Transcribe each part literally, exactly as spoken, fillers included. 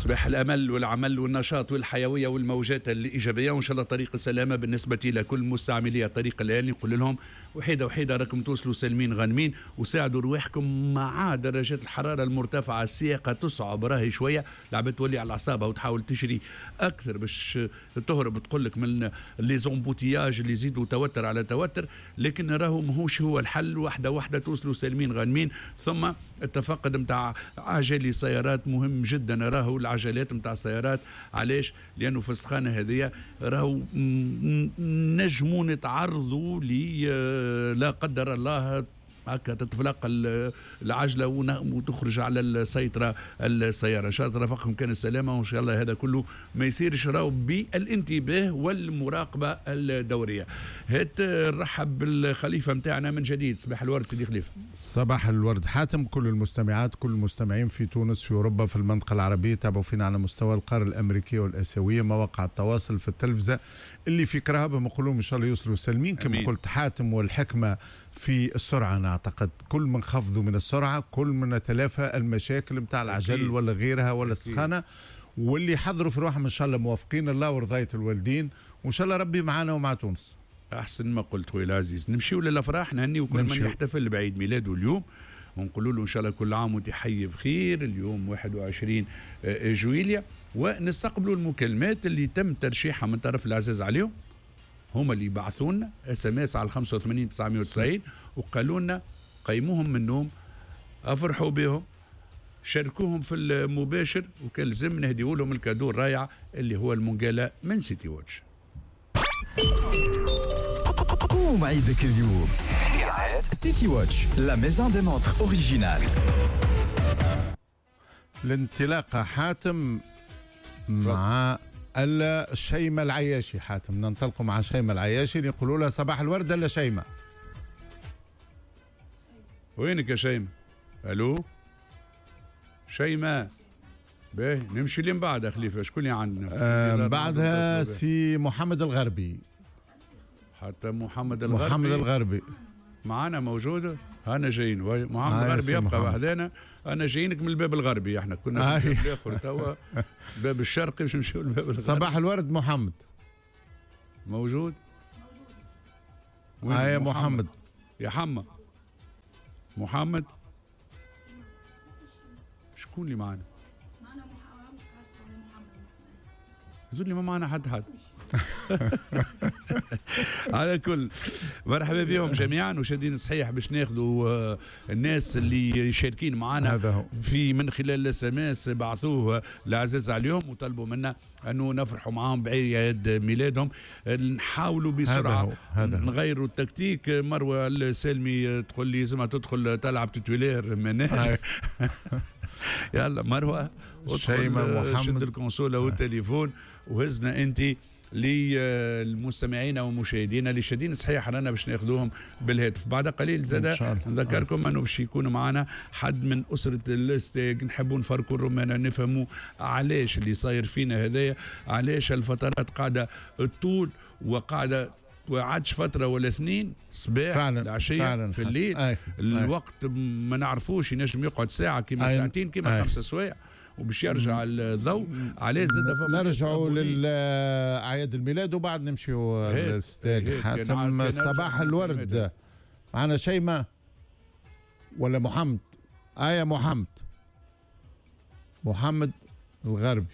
صباح الامل والعمل والنشاط والحيويه والموجات الايجابيه، وان شاء الله طريق السلامه بالنسبه لكل مستعملي الطريق الان. نقول لهم وحيده وحيده راكم توصلوا سالمين غانمين، وساعدوا رواحكم مع درجات الحراره المرتفعه. السياقه تصعب راهي شويه، العباد تولي على اعصابها وتحاول تجري اكثر باش تهرب، تقول لك من لي زومبوتياج اللي يزيدوا توتر على توتر، لكن راهو ماهوش هو الحل. واحده واحده توصلوا سالمين غانمين. ثم التفقد نتاع عجلي سيارات مهم جدا، راهو العجلات نتاع السيارات علاش؟ لانه في السخانه هذه راهو نجموا نتعرضوا ل لا قدر الله هكا تتفلق العجله وتخرج على السيطره السياره. ان شاء الله ترافقكم كان السلامه، وان شاء الله هذا كله ما يصيرش، راهو بالانتباه والمراقبه الدوريه. هات نرحب بالخليفه نتاعنا من جديد. صباح الورد سيدي خليفه. صباح الورد حاتم، كل المستمعات كل المستمعين في تونس في اوروبا في المنطقه العربيه، تابعوا فينا على مستوى القاره الامريكيه والاسيويه، مواقع التواصل في التلفزه اللي في كرهبهم نقولوا ان شاء الله يوصلوا سالمين. كما قلت حاتم، والحكمه في السرعه، نعتقد كل ما نخفضوا من السرعه كل ما نتلافى المشاكل نتاع العجل ولا غيرها ولا السخانه. واللي يحضروا في روحهم ان شاء الله موافقين الله ورضايه الوالدين، وان شاء الله ربي معنا ومع تونس. احسن ما قلت خويا العزيز. نمشيو للافراح، نهنيو كل من يحتفل بعيد ميلاده اليوم، ونقولوا له ان شاء الله كل عام وانت حي بخير. اليوم واحد وعشرين جويليا، ونستقبلوا المكالمات اللي تم ترشيحها من طرف العزيز عليهم. هما اللي بعثوا لنا اس ام اس على خمسة وثمانين تسعمائة وتسعين وقالوا لنا قيموهم من النوم، افرحوا بهم، شاركوهم في المباشر، وكان لازم نهديوا لهم الكادو الرائع اللي هو المونجالا من سيتي واتش. قوم عيدك اليوم سيتي واتش، لا ميزون دي مونتر اوريجينال. الانطلاقه حاتم مع الشيمة العياشي. حاتم ننطلقوا مع شيمة العياشي، يقولوا لها صباح الورد. الا شيمة، وينك يا شيمة؟ الو شيمة، باهي نمشي لين بعد خليفه. شكون اللي عندنا؟ آه بعدها سي محمد الغربي. حتى محمد الغربي محمد الغربي معنا موجوده. انا جايين محمد آه الغربي يبقى وحدنا. انا جايينك من الباب الغربي، احنا كنا في الباب الاخر توا الباب الشرقي باش نمشيو للباب الغربي. صباح الورد محمد موجود. وين آه يا محمد؟ محمد يا حما محمد. شكون اللي معنا؟ معنا محمد. يقول لي ما معنا حد حد. على كل مرحبا بهم جميعا، وشادين صحيح باش ناخذوا الناس اللي شاركين معنا في من خلال الاس ام اس بعثوه العزاز عليهم وطلبوا منا انه نفرحوا معاهم بعيد ميلادهم. نحاولوا بسرعه نغيروا التكتيك. مروه السالمي تقول لي لازم تدخل تلعب تتويلير منها. يلا مروه ادخل شد الكونسوله والتليفون وهزنا انت للمستمعين والمشاهدين اللي شادين صحيح رانا باش ناخذوهم بالهاتف. بعد قليل زاد نذكركم انه باش يكونوا معنا حد من اسره الاستاج. نحبوا نفرقوا الرمانه، نفهموا علاش اللي صاير فينا هذايا، علاش الفترات قاعده الطول وقاعده وعادش فتره ولا اثنين صباح العشيه في الليل. أي. الوقت أي. ما نعرفوش، ينجم يقعد ساعه كيما ساعتين كيما خمسه سوايع وباش يرجع الضوء. عليه زاد فما نرجعوا لأعياد الميلاد وبعد نمشيوا للاستاد. حاتم صباح الورد. معنا شيماء ولا محمد؟ آه يا محمد. محمد الغربي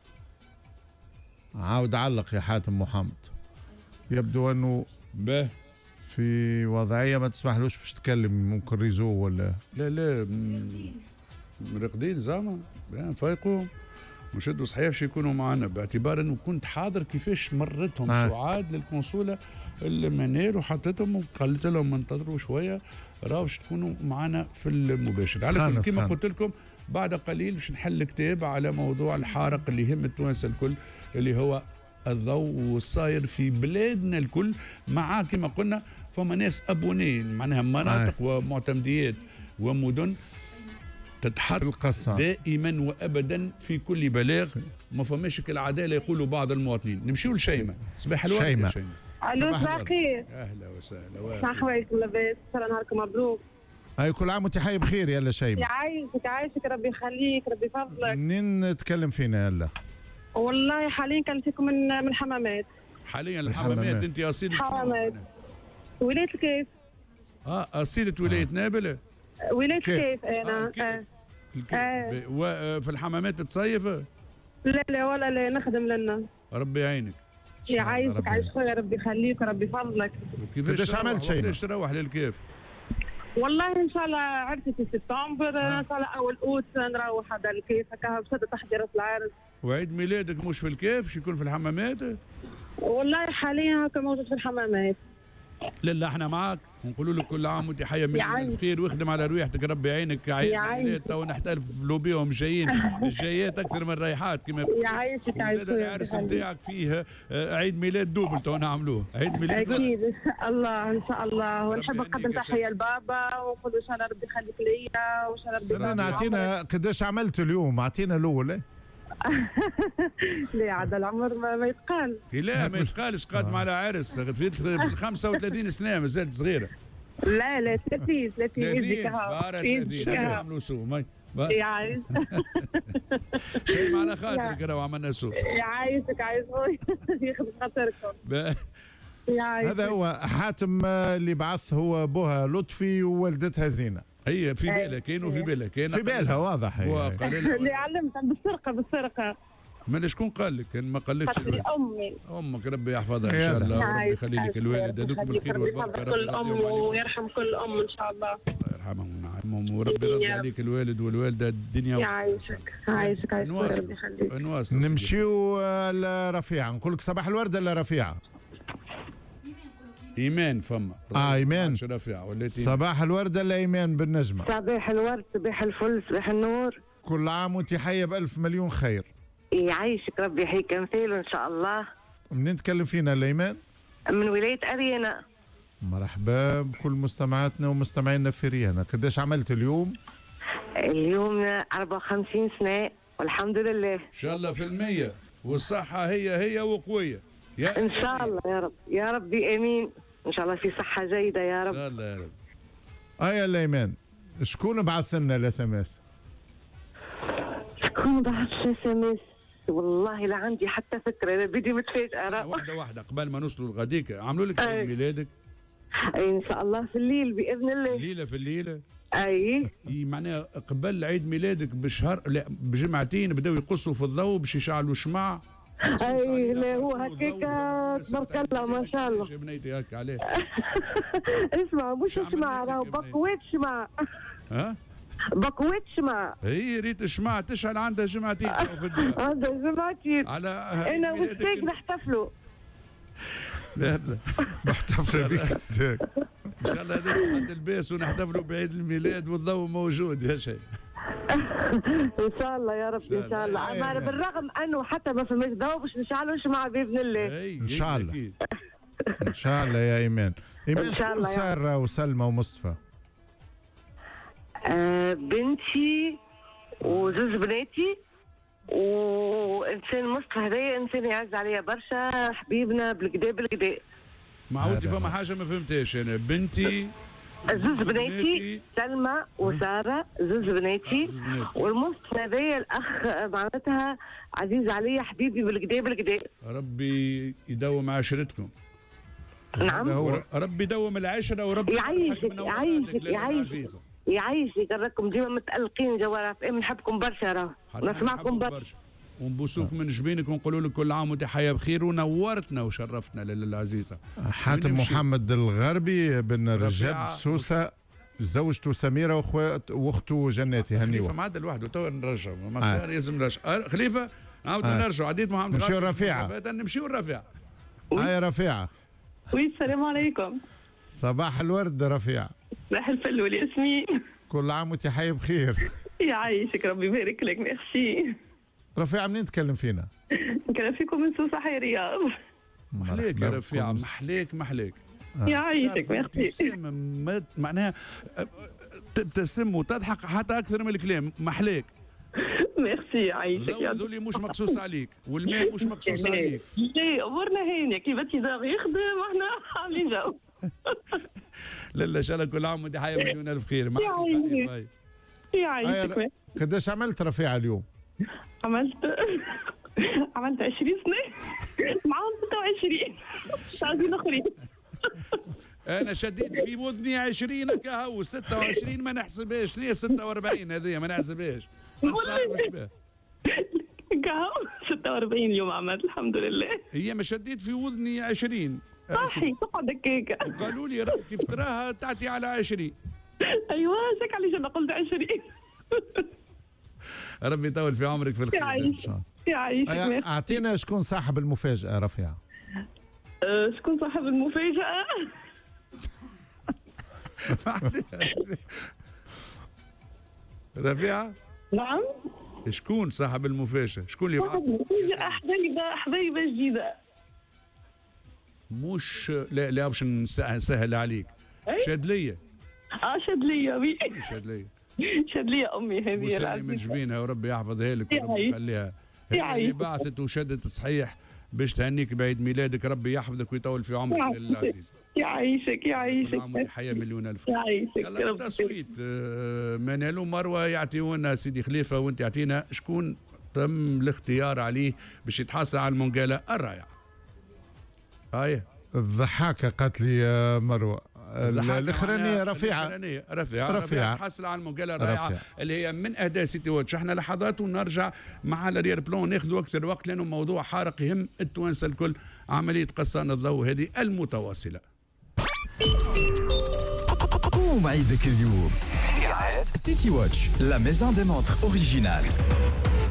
عاود علق يا حاتم. محمد يبدو انه به في وضعيه ما تسمحلوش باش تتكلم، ممكن ريزو ولا لا لا مرقدين زعما فايقوا وشدوا صحيح باش يكونوا معنا، باعتبار انه كنت حاضر كيفاش مرتهم آه. سعاد للقنصوله المنال وحطيتهم وقلت لهم انتظروا شويه راهو باش تكونوا معنا في المباشر. على كما قلت لكم بعد قليل باش نحل كتاب على موضوع الحارق اللي يهم التوانسه الكل، اللي هو الضوء والصاير في بلادنا الكل. مع كما قلنا فما ناس ابونين معناها مناطق آه. ومعتمديات ومدن تتحرك دائما وابدا في كل بلاغ، ما فماش العداله يقولوا بعض المواطنين. نمشيو لشيماء. صباح الورد يا شيماء. الو صباح الخير. اهلا وسهلا. صباح الخير لاباس؟ ان شاء الله نهاركم مبروك. هاي كل عام وانت حي بخير يلا شيماء. يعيشك يعيشك ربي يخليك ربي يفضلك. منين تكلم فينا يلا؟ والله حاليا كلمتكم من من الحمامات. حاليا الحمامات. انت اصيله حمامات ولايه الكيف. اه اصيله ولايه آه. نابل. ولايه الكيف انا. آه. آه. آه. وفي الحمامات تصيف؟ لا لا ولا لا نخدم لنا. ربي يعينك. يعيشك عايش خويا ربي يخليك وربي يفضلك. كيفاش عملت شيء؟ كيفاش تروح للكيف؟ والله ان شاء الله عرفتي في سبتمبر ان شاء الله اول اوت نروح هذا الكيف هكا بشد تحضيرات العرس. وعيد ميلادك مش في الكيف؟ شو يكون في الحمامات؟ والله حاليا هكا موجود في الحمامات. لا لا احنا معاك ونقولوا لك كل عام وانت حيه من الف خير واخدم على ريحتك ربي يعينك. عيد ميلاد تو نحتفلوا بهم جايين الجايات اكثر من رايحات كما يعيشك يعيشك. العرس نتاعك فيه عيد ميلاد دوبل تو نعملوه عيد ميلاد اكيد ان شاء الله ان شاء الله. ونحب نقدم تحيه لبابا ونقول ان شاء الله ربي يخليك ليا وان شاء الله ربي اعطينا قداش عملت اليوم اعطينا الاول. لا عاد العمر ما, ما يتقال. لا ما يتقالش قادم على عرس في خمسة وثلاثين سنه مازالت صغيره. لا لا ثلاثين ثلاثين يديك ها ثلاثين عملوا سوء ماي يعيش شيء على خاطرك راهو عملنا سوء. يعيشك عايش خويا يخدم خاطركم. هذا هو حاتم اللي بعث هو بوها لطفي ووالدتها زينه. هي في بالها كاين وفي بالها كاين في بالها واضح. اللي علمتها بالسرقه بالسرقه. ما شكون قال لك؟ ما قالكش امي. امك ربي يحفظها ان شاء الله وربي يخلي لك الوالد هذوك بالخير والبركه. كل ام ويرحم كل ام ان شاء الله. الله يرحمهم ونعمهم وربي يرضى عليك الوالد والوالده الدنيا. يعيشك يعيشك ربي يخليك. نمشيو لرفيعه نقول لك صباح الورده لرفيعه. ايمان فما اه ايمان صباح الورده لايمان بالنجمه. صباح الورد صباح الفل صباح النور. كل عام وانت حيه بألف مليون خير. يعيشك ربي يحييك امثاله ان شاء الله. منين تكلم فينا لايمان؟ من ولايه اريانا. مرحبا بكل مستمعاتنا ومستمعينا في ريانا. قداش عملت اليوم؟ اليوم أربعة وخمسين سنه والحمد لله. ان شاء الله في المية والصحه هي هي وقويه يا ان شاء الله يا رب يا ربي امين. ان شاء الله في صحه جيده يا رب. ان شاء الله يا رب. اه يا الايمان شكون بعث لنا الاس ام اس؟ شكون بعث الاس ام اس؟ والله لا عندي حتى فكره انا بدي متفاجئه. واحده واحده قبل ما نوصلوا لغاديك عملوا لك عيد ميلادك؟ اي ان شاء الله في الليل باذن الله. ليله في الليله؟ اي معناها قبل عيد ميلادك بشهر لا بجمعتين بداوا يقصوا في الضوء باش يشعلوا شمع. اي لا هو هكاك تبارك الله ما شاء الله. بنيتي هكا عليه. اسمع مش شمع راهو بقوات شمع. ها؟ بقوات شمع. هي ريت شمع تشعل عندها جمعتين في الدار. عندها جمعتين. على انا والستيك نحتفلوا. لا لا نحتفلوا بك الستيك. ان شاء الله هذاك عند الباس ونحتفلوا بعيد الميلاد والضوء موجود يا شيء. ان شاء الله يا رب ان شاء الله. اما بالرغم انه حتى ما فماش ضوء باش نشعلوا شمع باذن الله. ان شاء الله ان شاء الله يا ايمان. ايمان شكون ساره وسلمى ومصطفى؟ آه بنتي وزوز بناتي وانسان مصطفى هذايا انسان يعز عليا برشا حبيبنا بالكدا بالكدا. ما عودتي فما حاجه ما فهمتهاش انا. بنتي زوز بناتي سلمى وساره زوز بناتي والمصطفى هذايا الاخ معناتها عزيز عليا حبيبي بالكدا بالكدا. ربي يدوم عشرتكم. نعم ربي يدوم العشره وربي يعيشك يعيشك يعيشك يعيشك راكم ديما متألقين جوارا اف ام نحبكم برشا راه نسمعكم برشا ونبوسوك من جبينك ونقولوا لك كل عام وانت حياه بخير ونورتنا وشرفتنا ليلى العزيزه. حاتم محمد الغربي بن رجب سوسه زوجته سميره واخوات واخته جناتي هنيوه. خليفه معدل لوحده تو نرجعوا ما لازم نرجع خليفه عاودوا نرجعوا عديت محمد الغربي. نمشيو الرفيعه نمشيو الرفيعه. هاي رفيعه. وي السلام عليكم. صباح الورد رفيعه. صباح الفل والياسمين. كل عام وانت حي بخير. يعيشك ربي يبارك لك ميرسي. رفيعه منين تكلم فينا؟ نكلم فيكم من سوسه حي رياض. محليك يا رفيعه محليك محليك. يعيشك ميرسي. معناها تبتسم وتضحك حتى اكثر من الكلام محليك. ميرسي يعيشك. ذولي مش مقصوص عليك والماء مش مقصوص عليك. ليه امورنا هانيه كيف تيزاغ يخدم احنا عاملين جو. لا لا ان شاء الله كل عام وانت حياه مليون الف خير. معك يعيشك. قداش عملت رفيعه اليوم؟ عملت عملت عشرين سنة معاهم ستة وعشرين عايزين اخرين. انا شديت في وزني عشرين كهو ستة وعشرين ما نحسبهاش. ليه ستة وأربعين هذه ما نحسبهاش. كهو ستة وأربعين اليوم عملت الحمد لله. هي ما شديت في وزني عشرين. صحي تقعد هكاك. قالوا لي راك كيف تراها تعطي على عشرين. ايوه شك علاش انا قلت عشرين. ربي يطول في عمرك في الخير. يعيشك يعيشك. اعطينا شكون صاحب المفاجأة رفيعة؟ أه شكون صاحب المفاجأة؟ رفيعة؟ نعم. شكون صاحب المفاجأة؟ شكون اللي صاحب المفاجأة؟ حبيبة حبيبة جديدة. مش لا لا باش نسهل عليك. شادلية. اه شادلية وي. شادلية. شادلية امي هذه وسالي من جبينها وربي يحفظها لك وربي يخليها. هي اللي بعثت وشدت صحيح باش تهنيك بعيد ميلادك. ربي يحفظك ويطول في عمرك العزيز. يعيشك يعيشك. عمرك حياة مليون الف. يعيشك. يلا التصويت آه منالو مروه يعطيونا سيدي خليفه وانت يعطينا شكون تم الاختيار عليه باش يتحصل على المونجالا الرائعه. هاي الضحاكه قالت لي يا مروه. الاخرانيه رفيعه. الاخرانيه رفيعه رفيعه تحصل على المونجالا الرائعه رفيع. اللي هي من اهداء سيتي واتش. احنا لحظات ونرجع مع الرير بلون ناخذوا اكثر وقت لانه موضوع حارق يهم التوانسه الكل. عمليه قصان الضوء هذه المتواصله. قوم عيدك اليوم. سيتي واتش لا ميزون دي مونتر اوريجينال.